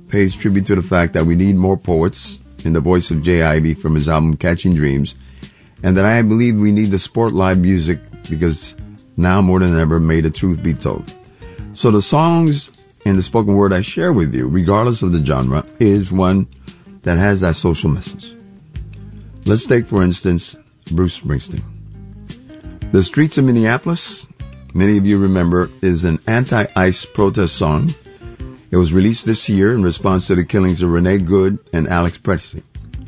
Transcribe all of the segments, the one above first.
pays tribute to the fact that we need more poets in the voice of Jay Ivy from his album Catching Dreams, and that I believe we need to support live music because now more than ever may the truth be told. So the songs and the spoken word I share with you, regardless of the genre, is one that has that social message. Let's take, for instance, Bruce Springsteen. The Streets of Minneapolis, many of you remember, is an anti-ICE protest song. It was released this year in response to the killings of Renee Good and Alex Pretty,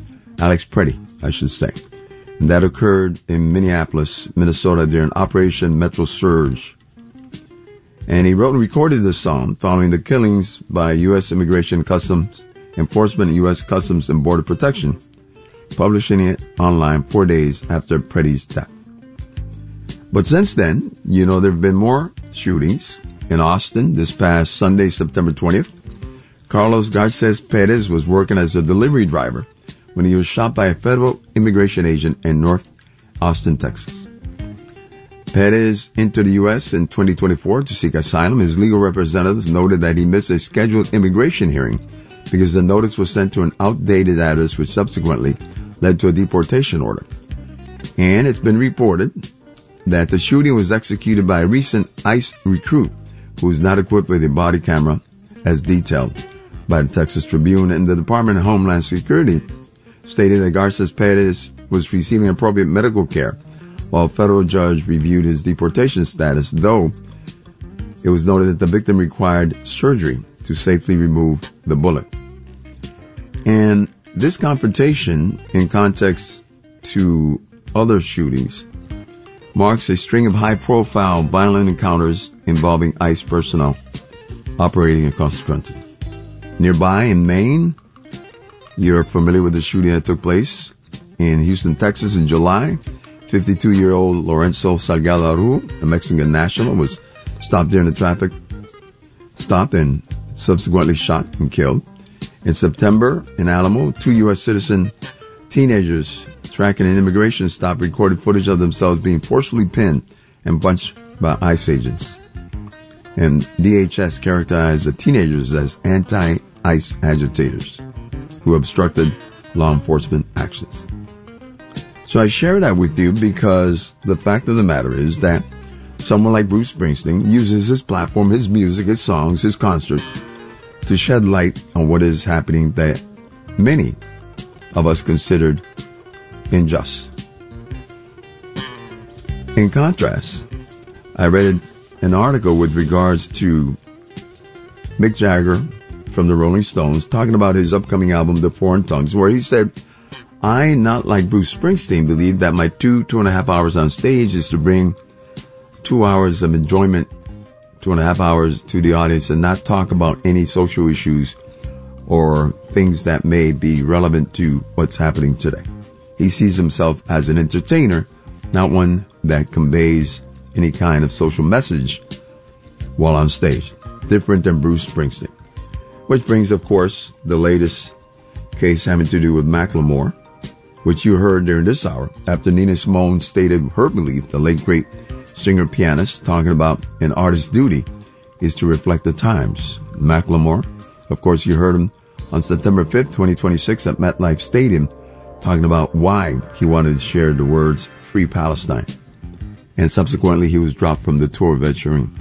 I should say. And that occurred in Minneapolis, Minnesota during Operation Metro Surge. And he wrote and recorded this song following the killings by U.S. Immigration Customs Enforcement and U.S. Customs and Border Protection, publishing it online 4 days after Pretty's death. But since then, there have been more shootings. In Austin, this past Sunday, September 20th, Carlos Garces Perez was working as a delivery driver when he was shot by a federal immigration agent in North Austin, Texas. Perez entered the U.S. in 2024 to seek asylum. His legal representatives noted that he missed a scheduled immigration hearing because the notice was sent to an outdated address, which subsequently led to a deportation order. And it's been reported that the shooting was executed by a recent ICE recruit who is not equipped with a body camera, as detailed by the Texas Tribune. And the Department of Homeland Security stated that Garces Perez was receiving appropriate medical care while a federal judge reviewed his deportation status, though it was noted that the victim required surgery to safely remove the bullet. And this confrontation, in context to other shootings, marks a string of high-profile violent encounters involving ICE personnel operating across the country. Nearby in Maine, you're familiar with the shooting that took place in Houston, Texas in July. 52-year-old Lorenzo Salgado Aru, a Mexican national, was stopped during the traffic stop and subsequently shot and killed. In September, in Alamo, 2 U.S. citizen teenagers tracking an immigration stop recorded footage of themselves being forcefully pinned and punched by ICE agents. And DHS characterized the teenagers as anti-ICE agitators who obstructed law enforcement actions. So I share that with you because the fact of the matter is that someone like Bruce Springsteen uses his platform, his music, his songs, his concerts to shed light on what is happening that many of us considered unjust. In contrast, I read an article with regards to Mick Jagger from the Rolling Stones talking about his upcoming album, The Foreign Tongues, where he said, I, not like Bruce Springsteen, believe that my 2.5 hours on stage is to bring 2 hours of enjoyment, 2.5 hours to the audience and not talk about any social issues or things that may be relevant to what's happening today. He sees himself as an entertainer, not one that conveys any kind of social message while on stage. Different than Bruce Springsteen. Which brings, of course, the latest case having to do with Macklemore, which you heard during this hour after Nina Simone stated her belief, the late great singer-pianist, talking about an artist's duty is to reflect the times. Macklemore, of course, you heard him on September 5th, 2026 at MetLife Stadium, talking about why he wanted to share the words Free Palestine. And subsequently, he was dropped from the tour of Ed Sheeran.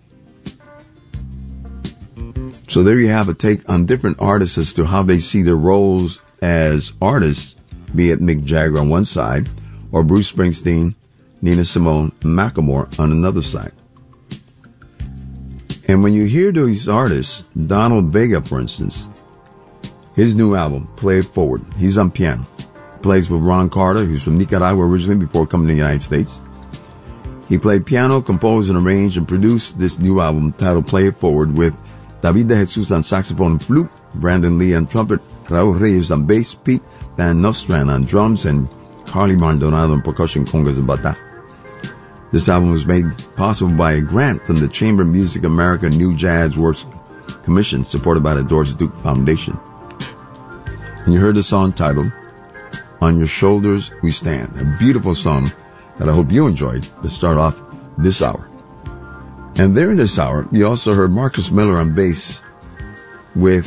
So there you have a take on different artists as to how they see their roles as artists, be it Mick Jagger on one side or Bruce Springsteen, Nina Simone, Macklemore on another side. And when you hear these artists, Donald Vega, for instance, his new album, Play It Forward, he's on piano. Plays with Ron Carter, who's from Nicaragua originally before coming to the United States. He played piano, composed and arranged and produced this new album titled Play It Forward with David De Jesus on saxophone and flute, Brandon Lee on trumpet, Raul Reyes on bass, Pete Van Nostrand on drums, and Carly Maldonado on percussion, congas, and bata. This album was made possible by a grant from the Chamber of Music America New Jazz Works Commission, supported by the Doris Duke Foundation. And you heard the song titled On Your Shoulders We Stand, a beautiful song that I hope you enjoyed to start off this hour. And there in this hour, you also heard Marcus Miller on bass with